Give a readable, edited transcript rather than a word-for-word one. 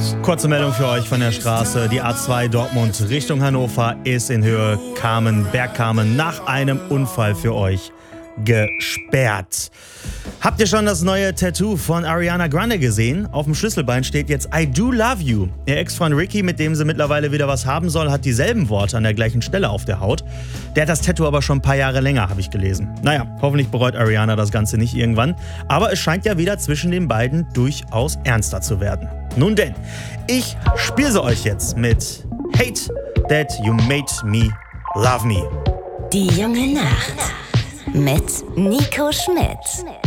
Kurze Meldung für euch von der Straße. Die A2 Dortmund Richtung Hannover ist in Höhe Bergkamen nach einem Unfall für euch gesperrt. Habt ihr schon das neue Tattoo von Ariana Grande gesehen? Auf dem Schlüsselbein steht jetzt I do love you. Ihr Ex-Freund Ricky, mit dem sie mittlerweile wieder was haben soll, hat dieselben Worte an der gleichen Stelle auf der Haut. Der hat das Tattoo aber schon ein paar Jahre länger, habe ich gelesen. Naja, hoffentlich bereut Ariana das Ganze nicht irgendwann. Aber es scheint ja wieder zwischen den beiden durchaus ernster zu werden. Nun denn, ich spiele sie euch jetzt mit Hate That You Made Me Love Me. Die junge Nacht mit Nico Schmidt.